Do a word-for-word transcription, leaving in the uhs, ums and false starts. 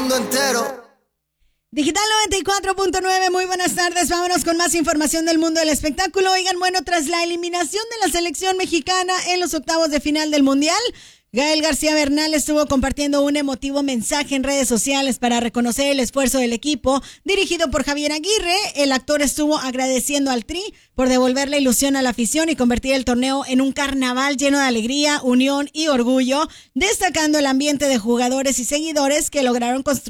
mundo entero. Digital noventa y cuatro punto nueve, muy buenas tardes, vámonos con más información del mundo del espectáculo. Oigan, bueno, tras la eliminación de la selección mexicana en los octavos de final del Mundial, Gael García Bernal estuvo compartiendo un emotivo mensaje en redes sociales para reconocer el esfuerzo del equipo dirigido por Javier Aguirre. El actor estuvo agradeciendo al Tri por devolver la ilusión a la afición y convertir el torneo en un carnaval lleno de alegría, unión y orgullo, destacando el ambiente de jugadores y seguidores que lograron construir